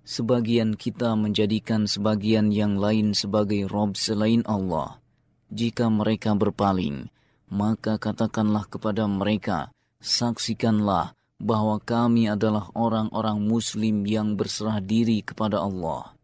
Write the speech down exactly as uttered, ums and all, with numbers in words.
sebagian kita menjadikan sebagian yang lain sebagai Rob selain Allah. Jika mereka berpaling, maka katakanlah kepada mereka, saksikanlah bahwa kami adalah orang-orang Muslim yang berserah diri kepada Allah.